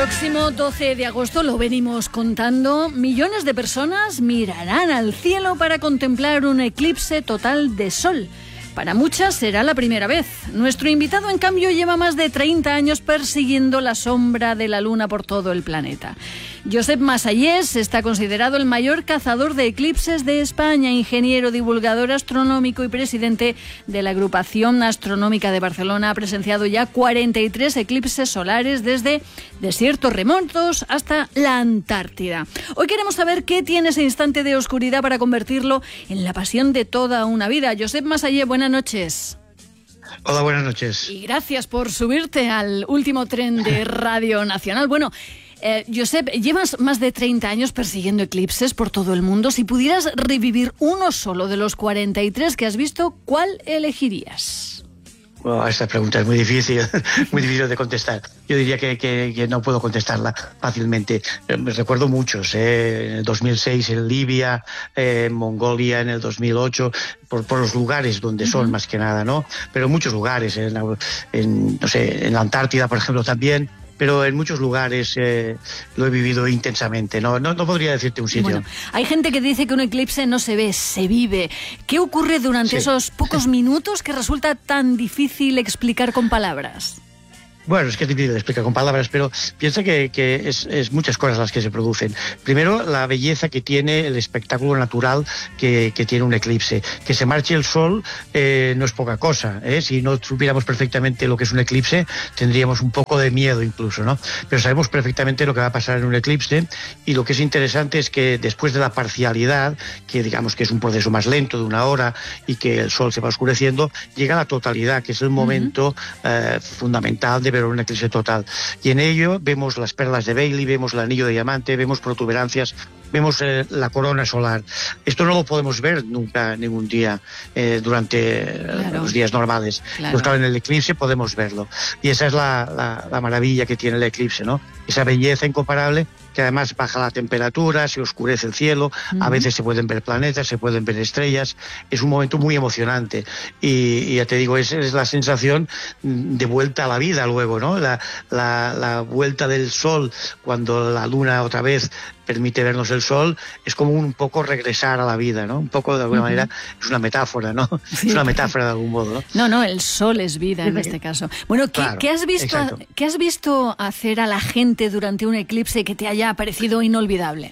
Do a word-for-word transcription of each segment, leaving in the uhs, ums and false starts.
próximo doce de agosto, lo venimos contando, millones de personas mirarán al cielo para contemplar un eclipse total de sol. Para muchas será la primera vez. Nuestro invitado, en cambio, lleva más de treinta años persiguiendo la sombra de la luna por todo el planeta. Josep Masallés está considerado el mayor cazador de eclipses de España, ingeniero, divulgador astronómico y presidente de la Agrupación Astronómica de Barcelona. Ha presenciado ya cuarenta y tres eclipses solares desde desiertos remotos hasta la Antártida. Hoy queremos saber qué tiene ese instante de oscuridad para convertirlo en la pasión de toda una vida. Josep Masallés, buenas noches. Hola, buenas noches. Y gracias por subirte al último tren de Radio Nacional. Bueno, Eh, Josep, llevas más de treinta años persiguiendo eclipses por todo el mundo. Si pudieras revivir uno solo de los cuarenta y tres que has visto, ¿cuál elegirías? Bueno, esta pregunta es muy difícil, muy difícil de contestar. Yo diría que, que, que no puedo contestarla fácilmente. Eh, me recuerdo muchos, eh, en el dos mil seis en Libia, eh, en Mongolia en el dos mil ocho, por, por los lugares donde uh-huh. son más que nada, ¿no? Pero muchos lugares, en, en, no sé, en la Antártida, por ejemplo, también. Pero en muchos lugares eh, lo he vivido intensamente. No, no, no podría decirte un sitio. Bueno, hay gente que dice que un eclipse no se ve, se vive. ¿Qué ocurre durante sí. esos pocos minutos que resulta tan difícil explicar con palabras? Bueno, es que es difícil de explicar con palabras, pero piensa que, que es, es muchas cosas las que se producen. Primero, la belleza que tiene el espectáculo natural que, que tiene un eclipse. Que se marche el sol eh, no es poca cosa, ¿eh? Si no supiéramos perfectamente lo que es un eclipse, tendríamos un poco de miedo incluso, ¿no? Pero sabemos perfectamente lo que va a pasar en un eclipse, y lo que es interesante es que después de la parcialidad, que digamos que es un proceso más lento de una hora y que el sol se va oscureciendo, llega la totalidad, que es el momento uh-huh. eh, fundamental de pero un eclipse total. Y en ello vemos las perlas de Bailey, vemos el anillo de diamante, vemos protuberancias, vemos eh, la corona solar. Esto no lo podemos ver nunca, ningún día, eh, durante claro. los días normales. Claro. Pues claro, en el eclipse podemos verlo. Y esa es la, la, la maravilla que tiene el eclipse, ¿no? Esa belleza incomparable, que además baja la temperatura, se oscurece el cielo, uh-huh. a veces se pueden ver planetas, se pueden ver estrellas. Es un momento muy emocionante. Y, y ya te digo, esa es la sensación de vuelta a la vida luego, ¿no? La, la, la vuelta del sol cuando la luna otra vez permite vernos el sol, es como un poco regresar a la vida, ¿no? Un poco, de alguna uh-huh. manera, es una metáfora, ¿no? Sí. Es una metáfora de algún modo, ¿no? No, no, el sol es vida en este caso. Bueno, ¿qué, claro, ¿qué has visto, ¿qué has visto hacer a la gente durante un eclipse que te haya parecido inolvidable?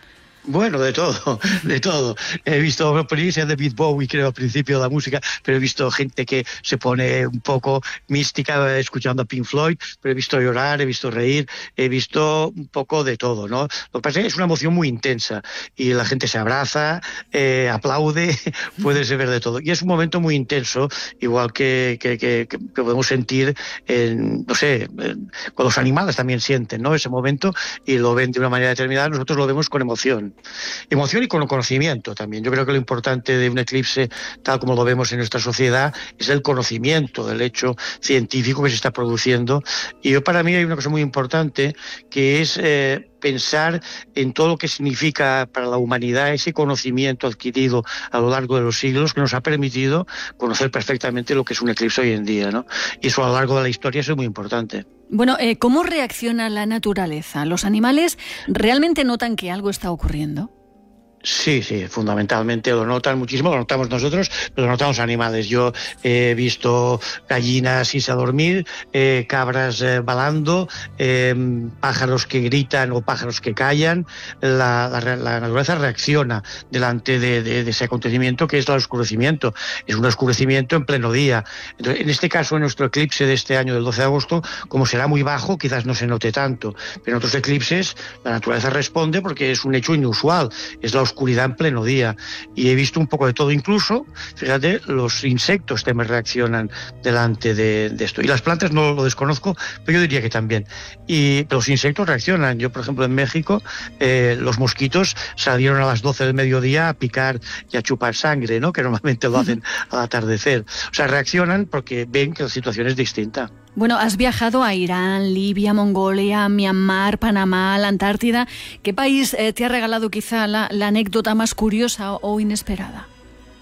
Bueno, de todo, de todo. He visto ponerse a David Bowie, creo, al principio de la música, pero he visto gente que se pone un poco mística escuchando a Pink Floyd, pero he visto llorar, he visto reír, he visto un poco de todo, ¿no? Lo que pasa es que es una emoción muy intensa y la gente se abraza, eh, aplaude, puedes ver de todo. Y es un momento muy intenso, igual que, que, que, que podemos sentir, en, no sé, en, cuando los animales también sienten, ¿no? Ese momento y lo ven de una manera determinada, nosotros lo vemos con emoción. Emoción y con conocimiento también. Yo creo que lo importante de un eclipse, tal como lo vemos en nuestra sociedad, es el conocimiento del hecho científico que se está produciendo. Y yo, para mí hay una cosa muy importante, que es eh, pensar en todo lo que significa para la humanidad ese conocimiento adquirido a lo largo de los siglos, que nos ha permitido conocer perfectamente lo que es un eclipse hoy en día, ¿no? Y eso a lo largo de la historia es muy importante. Bueno, eh, ¿cómo reacciona la naturaleza? ¿Los animales realmente notan que algo está ocurriendo? Sí, sí, fundamentalmente lo notan muchísimo, lo notamos nosotros, pero lo notamos animales. Yo he visto gallinas irse a dormir, eh, cabras eh, balando, eh, pájaros que gritan o pájaros que callan. La, la, la naturaleza reacciona delante de, de, de ese acontecimiento, que es el oscurecimiento. Es un oscurecimiento en pleno día. Entonces, en este caso, en nuestro eclipse de este año del doce de agosto, como será muy bajo, quizás no se note tanto. Pero en otros eclipses la naturaleza responde porque es un hecho inusual. Es la oscuridad en pleno día, y he visto un poco de todo, incluso, fíjate, los insectos también reaccionan delante de, de esto, y las plantas no lo desconozco, pero yo diría que también, y los insectos reaccionan. Yo, por ejemplo, en México, eh, los mosquitos salieron a las doce del mediodía a picar y a chupar sangre, ¿no? Que normalmente lo hacen al atardecer. O sea, reaccionan porque ven que la situación es distinta. Bueno, has viajado a Irán, Libia, Mongolia, Myanmar, Panamá, la Antártida. ¿Qué país eh, te ha regalado quizá la, la anécdota más curiosa o inesperada?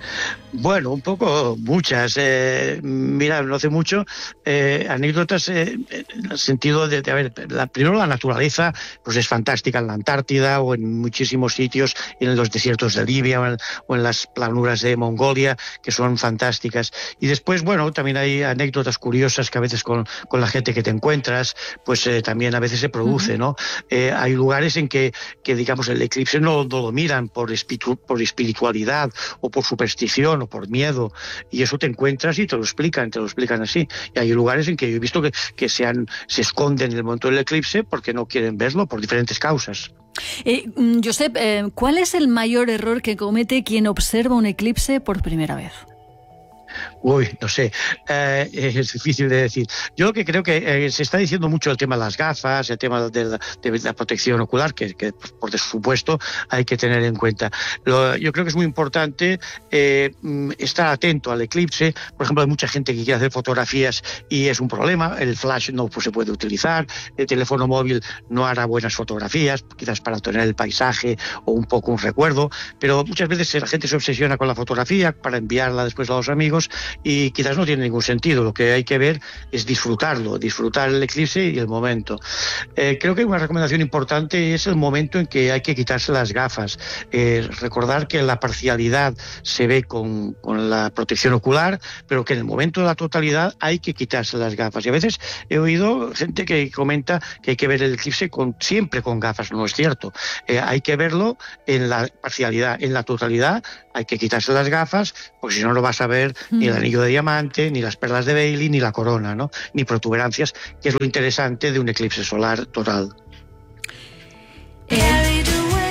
Bueno, un poco, muchas. Eh, mira, no hace mucho, eh, anécdotas eh, en el sentido de, de a ver, la, primero la naturaleza pues es fantástica en la Antártida o en muchísimos sitios, en los desiertos de Libia o en, o en las planuras de Mongolia, que son fantásticas. Y después, bueno, también hay anécdotas curiosas que a veces con, con la gente que te encuentras, pues eh, también a veces se produce, uh-huh. ¿no? Eh, hay lugares en que, que, digamos, el eclipse no, no lo miran por, espiritu, por espiritualidad o por superstición o por miedo, y eso te encuentras y te lo explican, te lo explican así. Y hay lugares en que yo he visto que, que se, han, se esconden en el momento del eclipse porque no quieren verlo por diferentes causas. Eh, Josep, eh, ¿cuál es el mayor error que comete quien observa un eclipse por primera vez? Uy, no sé, eh, es difícil de decir. Yo lo que creo que eh, se está diciendo mucho el tema de las gafas, el tema de la, de la protección ocular, que, que por supuesto hay que tener en cuenta. Lo, yo creo que es muy importante eh, estar atento al eclipse. Por ejemplo, hay mucha gente que quiere hacer fotografías y es un problema, el flash no pues, se puede utilizar, el teléfono móvil no hará buenas fotografías, quizás para tener el paisaje o un poco un recuerdo, pero muchas veces la gente se obsesiona con la fotografía para enviarla después a los amigos, y quizás no tiene ningún sentido. Lo que hay que ver es disfrutarlo, disfrutar el eclipse y el momento. Eh, creo que una recomendación importante es el momento en que hay que quitarse las gafas. Eh, recordar que la parcialidad se ve con, con la protección ocular, pero que en el momento de la totalidad hay que quitarse las gafas. Y a veces he oído gente que comenta que hay que ver el eclipse con, siempre con gafas. No es cierto. Eh, hay que verlo en la parcialidad, en la totalidad hay que quitarse las gafas, porque si no, no vas a ver mm. ni el anillo de diamante, ni las perlas de Bailey, ni la corona, ¿no? Ni protuberancias, que es lo interesante de un eclipse solar total. Eh,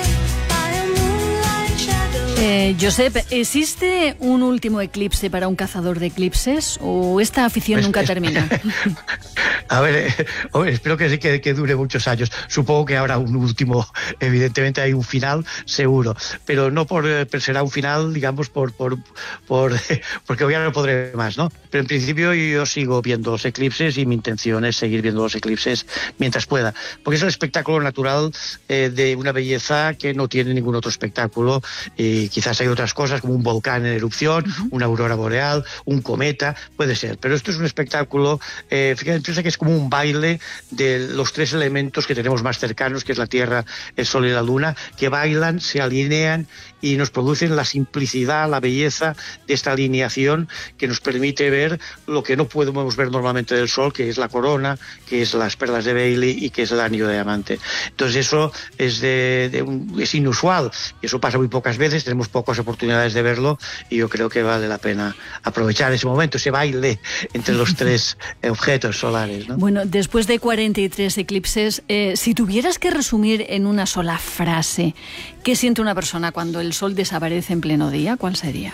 eh, Josep, ¿existe un último eclipse para un cazador de eclipses o esta afición pues, nunca termina? A ver, eh, hombre, espero que, que, que dure muchos años. Supongo que habrá un último, evidentemente hay un final, seguro, pero no por eh, será un final, digamos, por, por, por eh, porque hoy ya no podré más, ¿no? Pero en principio yo sigo viendo los eclipses y mi intención es seguir viendo los eclipses mientras pueda, porque es el espectáculo natural eh, de una belleza que no tiene ningún otro espectáculo, y quizás hay otras cosas como un volcán en erupción, uh-huh. una aurora boreal, un cometa, puede ser, pero esto es un espectáculo, eh, fíjate, piensa que es como un baile de los tres elementos que tenemos más cercanos, que es la Tierra, el Sol y la Luna, que bailan, se alinean y nos producen la simplicidad, la belleza de esta alineación que nos permite ver lo que no podemos ver normalmente del Sol, que es la corona, que es las perlas de Bailey y que es el anillo de diamante. Entonces eso es, de, de un, es inusual, y eso pasa muy pocas veces, tenemos pocas oportunidades de verlo, y yo creo que vale la pena aprovechar ese momento, ese baile entre los tres objetos solares, ¿no? Bueno, después de cuarenta y tres eclipses, eh, si tuvieras que resumir en una sola frase qué siente una persona cuando el sol desaparece en pleno día, ¿cuál sería?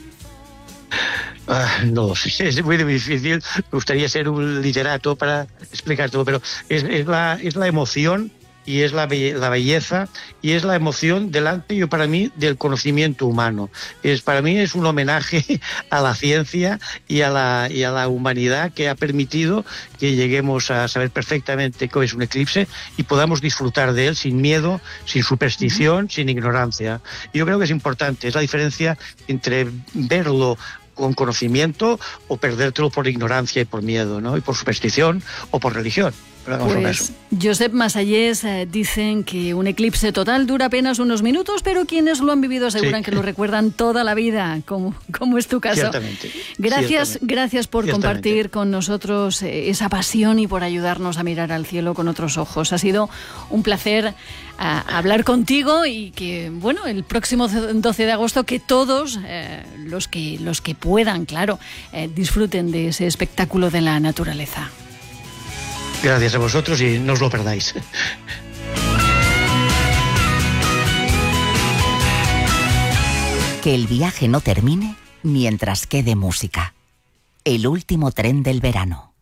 Ah, no lo sé, es muy difícil, me gustaría ser un literato para explicar todo, pero es, es, la, es la emoción y es la, be- la belleza y es la emoción delante, yo para mí, del conocimiento humano. Es, para mí es un homenaje a la ciencia y a la, y a la humanidad que ha permitido que lleguemos a saber perfectamente qué es un eclipse y podamos disfrutar de él sin miedo, sin superstición, sin ignorancia. Y yo creo que es importante, es la diferencia entre verlo con conocimiento o perdértelo por ignorancia y por miedo, ¿no? Y por superstición o por religión. Pues Josep Masallés eh, dicen que un eclipse total dura apenas unos minutos, pero quienes lo han vivido aseguran sí. que lo recuerdan toda la vida, como, como es tu caso. Ciertamente. Gracias, Ciertamente. gracias por Ciertamente. compartir con nosotros eh, esa pasión y por ayudarnos a mirar al cielo con otros ojos. Ha sido un placer eh, hablar contigo y que, bueno, el próximo doce de agosto que todos, eh, los que, los que puedan, claro, eh, disfruten de ese espectáculo de la naturaleza. Gracias a vosotros y no os lo perdáis. Que el viaje no termine mientras quede música. El último tren del verano.